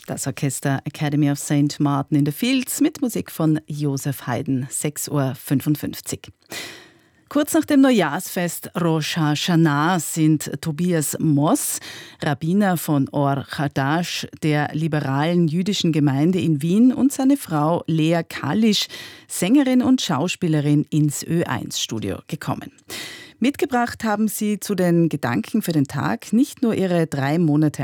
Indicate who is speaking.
Speaker 1: Das Orchester Academy of St. Martin in the Fields mit Musik von Joseph Haydn, 6:55 Uhr. Kurz nach dem Neujahrsfest Rosh Hashanah sind Tobias Moss, Rabbiner von Or Chadash, der liberalen jüdischen Gemeinde in Wien, und seine Frau Lea Kalisch, Sängerin und Schauspielerin, ins Ö1-Studio gekommen. Mitgebracht haben sie zu den Gedanken für den Tag nicht nur ihre 3 Monate